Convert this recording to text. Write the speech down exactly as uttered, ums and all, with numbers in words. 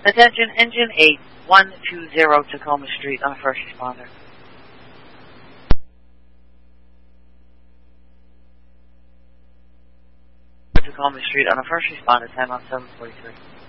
Attention, engine eight one two zero Tacoma Street on a first responder. Tacoma Street on a first responder, time on seven forty-three.